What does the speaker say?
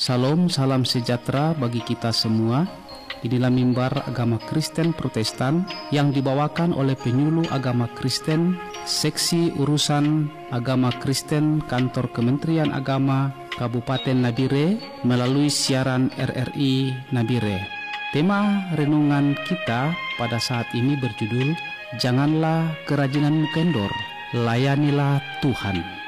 Salam, salam sejahtera bagi kita semua. Inilah mimbar agama Kristen Protestan yang dibawakan oleh penyuluh agama Kristen, Seksi Urusan Agama Kristen Kantor Kementerian Agama Kabupaten Nabire melalui siaran RRI Nabire. Tema renungan kita pada saat ini berjudul Janganlah Kerajinanmu Kendor, Layanilah Tuhan.